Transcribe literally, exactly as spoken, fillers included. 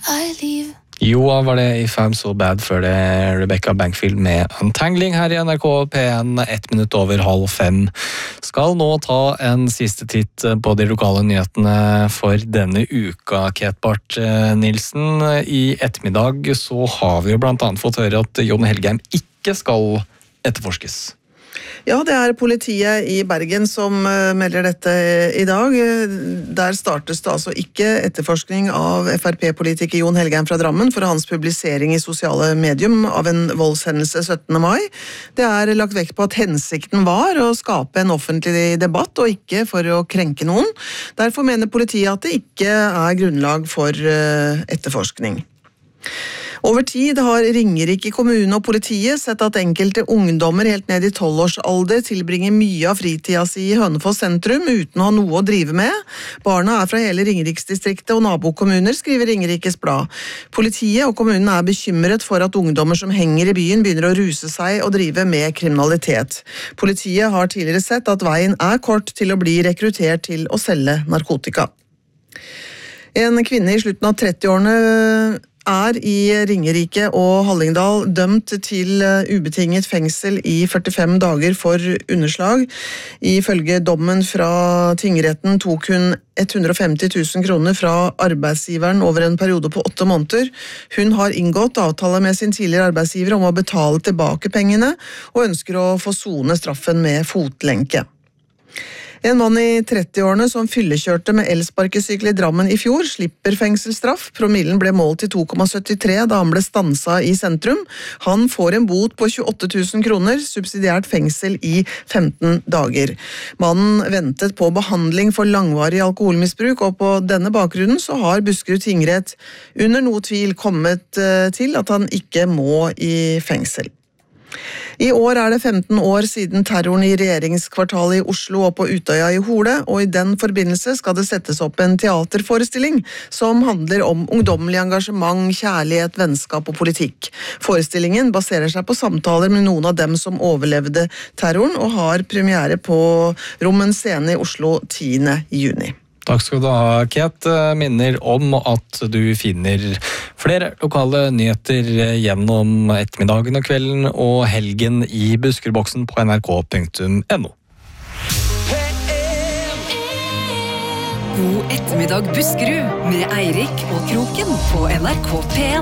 I leave. Joa var det If I'm So Bad før det Rebecca Bankfield med Untangling her i N R K P en ett minutt over halv fem. Skal nå ta en siste titt på de lokale nyhetene for denne uka, Kate Barth Nilsen. I ettermiddag så har vi jo blant annet fått høre at Jon Helgheim ikke skal etterforskes. Ja, det er politiet i Bergen som melder dette i dag. Der startes det altså ikke etterforskning av F R P-politiker Jon Helgheim fra Drammen for hans publisering i sosiale medium av en voldshendelse syttende mai. Det er lagt vekt på at hensikten var å skape en offentlig debatt og ikke for å krenke noen. Derfor mener politiet at det ikke er grunnlag for etterforskning. Over tid har Ringerike kommune og politiet sett at enkelte ungdommer helt ned i tolv-årsalder tilbringer mye av fritida si i Hønefoss sentrum uten å ha noe å drive med. Barna er fra hele Ringeriksdistriktet og nabokommuner, skriver Ringerikes Blad. Politiet og kommunen er bekymret for at ungdommer som henger i byen begynner å ruse seg og drive med kriminalitet. Politiet har tidligere sett at veien er kort til å bli rekruttert til å selge narkotika. En kvinne i slutten av trettiårene er i Ringerike og Hallingdal dømt til ubetinget fengsel i førtifem dager for underslag. Ifølge dommen fra tingretten tok hun hundre og femti tusen kroner fra arbeidsgiveren over en periode på åtte måneder. Hun har inngått avtale med sin tidligere arbeidsgiver om å betale tilbake pengene, og ønsker å få sone straffen med fotlenke. En mann i trettiårene som fyllekjørte med elsparkesykkel i Drammen i fjor slipper fengselsstraff. Promillen ble målt til to komma syttitre da han ble stansa i sentrum. Han får en bot på tjueåtte tusen kroner, subsidiært fengsel i femten dager. Mannen ventet på behandling for langvarig alkoholmisbruk, og på denne bakgrunnen så har Buskerud tingrett under noe tvil kommet til at han ikke må i fengsel. I år er det femten år siden terroren i regjeringskvartalet i Oslo og på Utøya i Hole, og i den forbindelse skal det settes opp en teaterforestilling som handler om ungdommelig engasjement, kjærlighet, vennskap og politikk. Forestillingen baserer seg på samtaler med noen av dem som overlevde terroren, og har premiere på Rommen Scene i Oslo tiende juni. Takk skal du ha, Kate. Minner om at du finner flere lokale nyheter gjennom ettermiddagen og kvelden og helgen i Buskerudboksen på n r k punktum n o. God ettermiddag Buskerud med Eirik og Kroken på N R K P en.